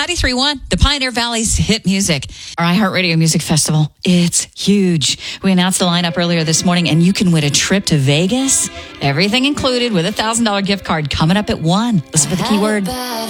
93.1, the Pioneer Valley's hit music. Our iHeartRadio Music Festival. It's huge. We announced the lineup earlier this morning, and you can win a trip to Vegas. Everything included with a $1,000 gift card coming up at 1. Listen for the keyword